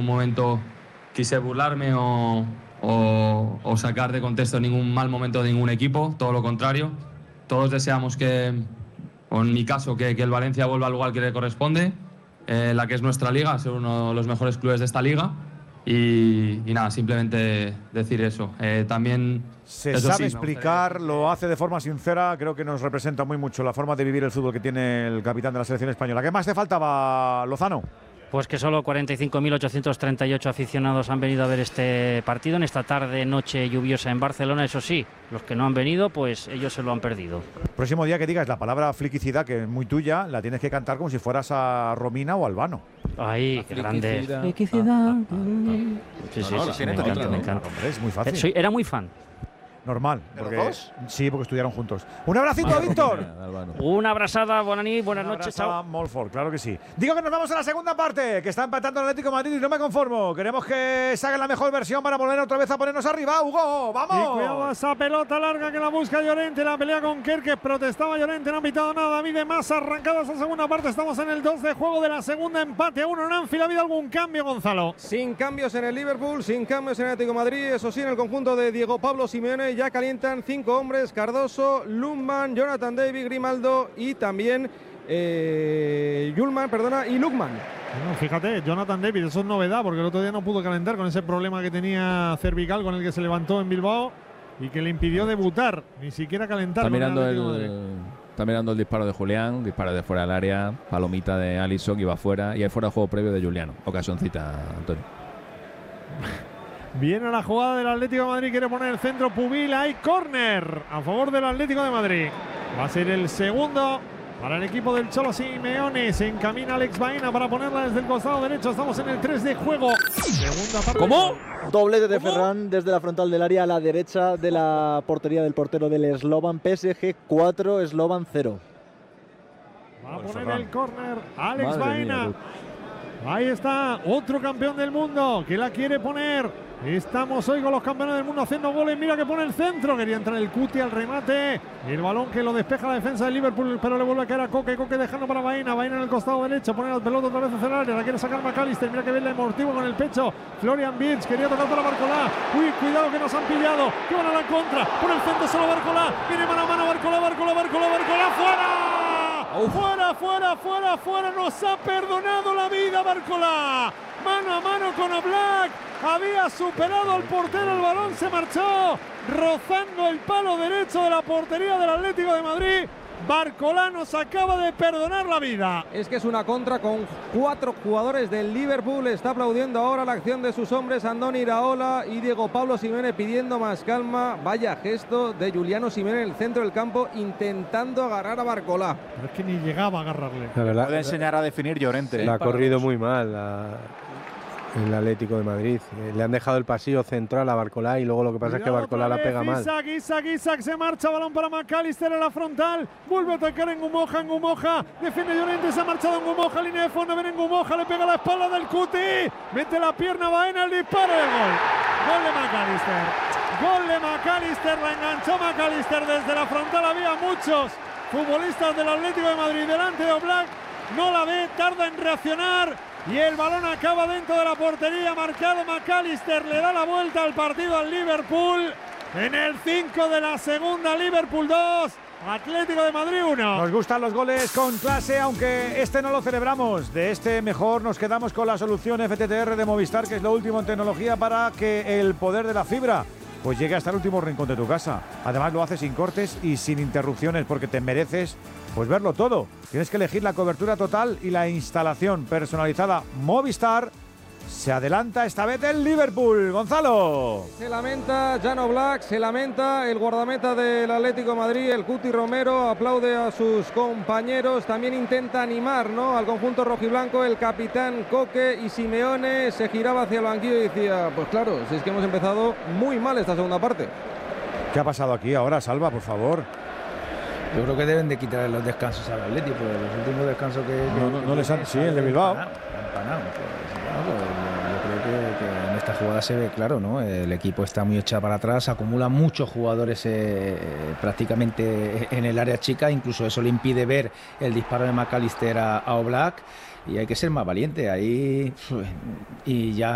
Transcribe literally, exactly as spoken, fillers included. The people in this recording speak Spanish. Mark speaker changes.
Speaker 1: momento quise burlarme o, o, o sacar de contexto ningún mal momento de ningún equipo, todo lo contrario. Todos deseamos que, o en mi caso, que, que el Valencia vuelva al lugar que le corresponde, eh, la que es nuestra liga, ser uno de los mejores clubes de esta liga. Y, y nada, simplemente decir eso. Eh, también
Speaker 2: se
Speaker 1: eso
Speaker 2: sabe
Speaker 1: sí,
Speaker 2: explicar,
Speaker 1: gustaría...
Speaker 2: lo hace de forma sincera. Creo que nos representa muy mucho la forma de vivir el fútbol que tiene el capitán de la selección española. ¿Qué más te faltaba, Lozano?
Speaker 3: Pues que solo cuarenta y cinco mil ochocientos treinta y ocho aficionados han venido a ver este partido en esta tarde, noche lluviosa en Barcelona. Eso sí, los que no han venido, pues ellos se lo han perdido.
Speaker 2: Próximo día que digas la palabra fliquicidad, que es muy tuya, la tienes que cantar como si fueras a Romina o Albano.
Speaker 3: Ay, qué grande.
Speaker 4: Fliquicidad.
Speaker 3: Ah, ah, ah. Sí, sí,
Speaker 4: No, no,
Speaker 3: sí,
Speaker 4: sí,
Speaker 3: sí, me
Speaker 4: tiene
Speaker 3: encanta,
Speaker 4: todo,
Speaker 3: me
Speaker 4: ¿no?
Speaker 3: encanta.
Speaker 2: Hombre, es muy fácil.
Speaker 3: Eh, soy, era muy fan.
Speaker 2: Normal.
Speaker 4: ¿De
Speaker 2: Porque,
Speaker 4: los dos?
Speaker 2: Sí, porque estudiaron juntos. Un abracito a Víctor.
Speaker 3: Una abrazada, buenas noches, buenas noches, chao.
Speaker 2: Molford, claro que sí. Digo que nos vamos a la segunda parte, que está empatando el Atlético de Madrid y no me conformo. Queremos que se haga la mejor versión para volver otra vez a ponernos arriba. Hugo, vamos.
Speaker 5: Y cuidado a esa pelota larga que la busca Llorente, la pelea con Kerke, protestaba Llorente, no ha pitado nada, mide más arrancada esa segunda parte, estamos en el dos de juego de la segunda, empate a uno en Anfield. ¿Ha habido algún cambio, Gonzalo?
Speaker 6: Sin cambios en el Liverpool, sin cambios en el Atlético de Madrid, eso sí, en el conjunto de Diego Pablo Simeone ya calientan cinco hombres: Cardoso, Lundman, Jonathan David, Grimaldo y también eh, Yulman, perdona, y Lukman.
Speaker 5: Bueno, fíjate, Jonathan David, eso es novedad, porque el otro día no pudo calentar con ese problema que tenía cervical con el que se levantó en Bilbao y que le impidió debutar, ni siquiera calentar.
Speaker 7: Está mirando el, está mirando el disparo de Julián, disparo de fuera del área, palomita de Alisson que iba fuera, y hay fuera de juego previo de Juliano. Ocasioncita, Antonio.
Speaker 5: Viene la jugada del Atlético de Madrid, quiere poner el centro Pubil, hay córner a favor del Atlético de Madrid. Va a ser el segundo para el equipo del Cholo Simeone. Se encamina Alex Baena para ponerla desde el costado derecho. Estamos en el tres de juego. Segunda parte.
Speaker 7: ¿Cómo?
Speaker 8: Doblete de Ferran desde la frontal del área a la derecha de la portería del portero del Slovan. P S G cuatro, Slovan cero.
Speaker 5: Va a poner el córner Alex
Speaker 7: Madre
Speaker 5: Baena.
Speaker 7: mía,
Speaker 5: Ahí está, otro campeón del mundo que la quiere poner. Estamos hoy con los campeones del mundo haciendo goles. Mira que pone el centro. Quería entrar el Cuti al remate. El balón que lo despeja la defensa del Liverpool, pero le vuelve a caer a Coque. Coque dejando para Baena. Baena en el costado derecho. Pone la pelota otra vez hacia el área. La quiere sacar McAllister. Mira que bien el amortigua con el pecho. Florian Wirtz quería tocar para Barcolá. Uy, cuidado que nos han pillado. Que van a la contra. Por el centro solo Barcolá. Viene mano a mano Barcolá, Barcolá, Barcolá, Barcolá. ¡Fuera! Uf. Fuera, fuera, fuera, fuera. Nos ha perdonado la vida Barcolá. Mano a mano con Oblak. Había superado al portero, el balón se marchó rozando el palo derecho de la portería del Atlético de Madrid. Barcolá nos acaba de perdonar la vida.
Speaker 6: Es que es una contra con cuatro jugadores del Liverpool. Está aplaudiendo ahora la acción de sus hombres Andoni Iraola y Diego Pablo Simeone pidiendo más calma. Vaya gesto de Giuliano Simeone en el centro del campo intentando agarrar a Barcolá.
Speaker 5: Pero es que ni llegaba a agarrarle.
Speaker 4: La verdad,
Speaker 9: Puede enseñar a definir Llorente.
Speaker 4: la ha corrido muy mal la, el Atlético de Madrid. Eh, le han dejado el pasillo central a Barcolá y luego lo que pasa
Speaker 5: Cuidado
Speaker 4: es que Barcolá la pega mal.
Speaker 5: Isaac, Isaac, Isaac se marcha, balón para McAllister en la frontal, vuelve a atacar en Ngumoja, Ngumoja, defiende Llorente, se ha marchado en Ngumoja, línea de fondo, viene Ngumoja, le pega la espalda del Cuti, mete la pierna Baena, el disparo de gol, gol de McAllister, gol de McAllister, la enganchó McAllister desde la frontal, había muchos futbolistas del Atlético de Madrid delante de Oblak, no la ve, tarda en reaccionar. Y el balón acaba dentro de la portería, marcado McAllister, le da la vuelta al partido al Liverpool. En el cinco de la segunda, Liverpool dos, Atlético de Madrid uno.
Speaker 2: Nos gustan los goles con clase, aunque este no lo celebramos. De este mejor nos quedamos con la solución F T T R de Movistar, que es lo último en tecnología para que el poder de la fibra pues llegue hasta el último rincón de tu casa. Además lo hace sin cortes y sin interrupciones, porque te mereces pues verlo todo. Tienes que elegir la cobertura total y la instalación personalizada. Movistar. Se adelanta esta vez el Liverpool. Gonzalo.
Speaker 6: Se lamenta Jan Oblak, se lamenta el guardameta del Atlético de Madrid, el Cuti Romero, aplaude a sus compañeros, también intenta animar, ¿no?, al conjunto rojiblanco, el capitán Coque, y Simeone se giraba hacia el banquillo y decía, pues claro, si es que hemos empezado muy mal esta segunda parte.
Speaker 2: ¿Qué ha pasado aquí ahora, Salva, por favor?
Speaker 10: Yo creo que deben de quitar los descansos al Atlético, porque los últimos descansos que...
Speaker 2: No, no,
Speaker 10: que,
Speaker 2: no les han... Sí, el de Bilbao.
Speaker 10: Empanado, empanado, pues, no, pues, yo creo que, que en esta jugada se ve claro, ¿no? El equipo está muy echado para atrás, acumula muchos jugadores eh, prácticamente en el área chica, incluso eso le impide ver el disparo de McAllister a, a Oblak, y hay que ser más valiente ahí, y ya